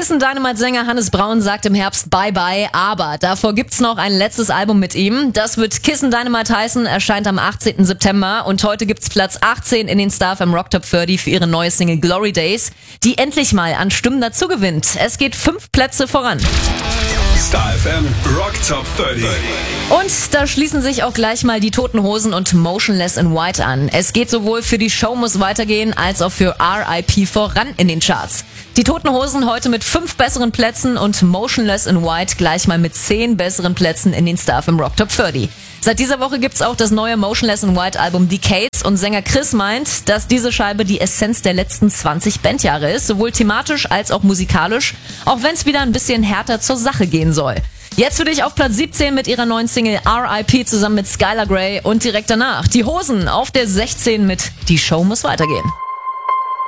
Kissen Dynamite-Sänger Hannes Braun sagt im Herbst Bye-Bye, aber davor gibt's noch ein letztes Album mit ihm. Das wird Kissen Dynamite heißen, erscheint am 18. September und heute gibt's Platz 18 in den Star FM Rock Top 30 für ihre neue Single Glory Days, die endlich mal an Stimmen dazugewinnt. Es geht 5 Plätze voran. Star FM Rock Top 30. Und da schließen sich auch gleich mal die Toten Hosen und Motionless in White an. Es geht sowohl für die Show muss weitergehen, als auch für R.I.P. voran in den Charts. Die Toten Hosen heute mit 5 besseren Plätzen und Motionless in White gleich mal mit 10 besseren Plätzen in den Star FM Rock Top 30. Seit dieser Woche gibt's auch das neue Motionless in White Album Decades und Sänger Chris meint, dass diese Scheibe die Essenz der letzten 20 Bandjahre ist, sowohl thematisch als auch musikalisch, auch wenn es wieder ein bisschen härter zur Sache gehen soll. Jetzt für dich auf Platz 17 mit ihrer neuen Single R.I.P. zusammen mit Skylar Grey und direkt danach die Hosen auf der 16 mit Die Show muss weitergehen.